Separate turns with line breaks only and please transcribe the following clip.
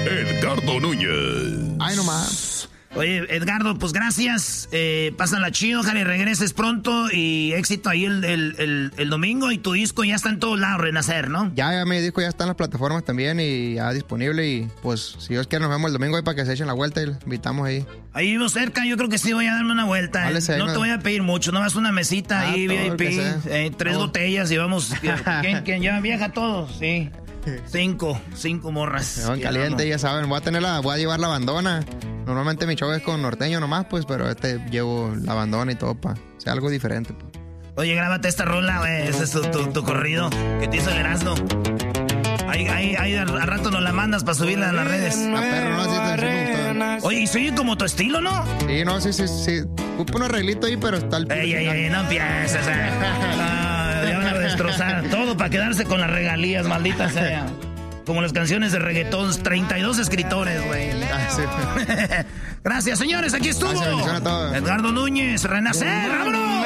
Edgardo Núñez.
Ay, nomás.
Oye, Edgardo, pues gracias. Pásala chido, ojalá y regreses pronto y éxito ahí el domingo. Y tu disco ya está en todos lados, Renacer, ¿no?
Ya mi disco ya está en las plataformas también y ya disponible. Y pues, si Dios quiere, nos vemos el domingo ahí para que se echen la vuelta y los invitamos ahí.
Ahí vivo cerca, yo creo que sí voy a darme una vuelta.
Vale,
no te voy a pedir mucho, nomás una mesita ahí, VIP, 3 botellas y vamos. ¿Quién lleva vieja todos? Sí. 5 morras.
Se van caliente, ya saben. Voy a llevar la bandona. Normalmente mi show es con norteño nomás, pues, pero llevo la bandona y todo para sea algo diferente. Pues.
Oye, grábate esta rola, güey. Ese es tu corrido que te hizo el Erasmo. Ahí al rato nos la mandas para subirla a las redes.
A perro, ¿no? Sí me gustó.
Oye, y soy como tu estilo, ¿no?
Sí, no, sí. Ocupo un arreglito ahí, pero está el...
Ey, no empieces, ya van a destrozar todo para quedarse con las regalías, maldita sea. Como las canciones de reggaetón, 32 escritores, güey.
Sí.
Gracias, señores, aquí estuvo.
Gracias, bendición a todos.
Edgardo Núñez, Renacer, vámonos.